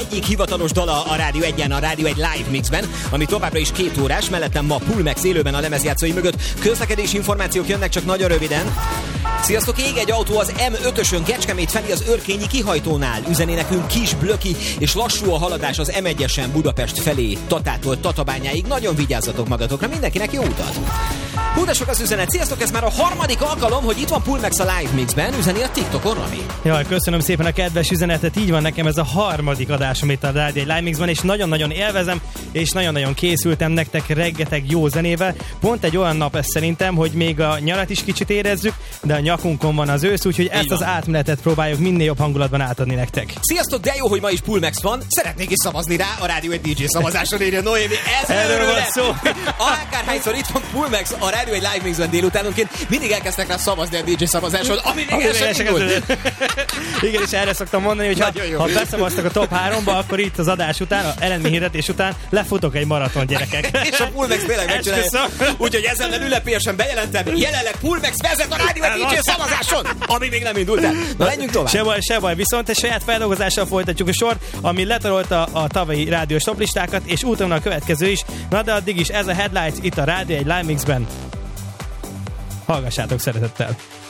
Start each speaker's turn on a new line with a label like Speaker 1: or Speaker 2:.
Speaker 1: egyik hivatalos dala a Rádió 1-en, a Rádió 1 Live Mixben, ami továbbra is 2 órás, mellettem ma Pulmex élőben a lemezjátszói mögött. Közlekedési információk jönnek csak nagyon röviden. Sziasztok, ég egy autó az M5-ösön Kecskemét felé az Örkényi kihajtónál. Üzeni nekünk kis, blöki és lassú a haladás az M1-esen Budapest felé, Tatától Tatabányáig. Nagyon vigyázzatok magatokra, mindenkinek jó utat! Hú, de sok az üzenet. Sziasztok, ez már a 3. alkalom, hogy itt van Pulmex a Live Mixben, üzeni a TikTokon, Rami.
Speaker 2: Jaj, köszönöm szépen a kedves üzenetet, így van, nekem ez a 3. adásom itt a Rádió Live Mixben, és nagyon-nagyon élvezem, és nagyon-nagyon készültem nektek rengeteg jó zenével. Pont egy olyan nap ez szerintem, hogy még a nyarat is kicsit érezzük, de a nyakunkon van az ősz, úgyhogy ezt az átmenetet próbáljuk minél jobb hangulatban átadni nektek.
Speaker 1: Sziasztok, de jó, hogy ma is Pulmex van. Szeretnék is szavazni rá a Rádió 1 DJ szavazáson, írja Noémi. Erről van szó. Akárhányszor itt van Pulmex a Rádió 1 Live Mixben délutánonként, mindig elkezdtek rá szavazni a DJ szavazáson, ami még el sem indult.
Speaker 2: Igen, és erre szoktam mondani, hogy ha beszavaztak a top 3-ba, akkor itt az adás után, a eredményhirdetés után lefutok egy maraton, gyerekek.
Speaker 1: És a Pulmex tényleg megcsinálja. Úgyhogy ezzel ünnepélyesen bejelentem, jelenleg Pulmex vezet a Rádió 1 DJ szavazáson, ami még nem indult el. Na, menjünk tovább.
Speaker 2: Se baj, viszont egy saját feldolgozással folytatjuk a sort, ami letarolta a tavalyi rádiós toplistákat, és úton a következő is. Na de addig is ez a Headlights itt a Rádió 1 Live Mixben. Hallgassátok szeretettel!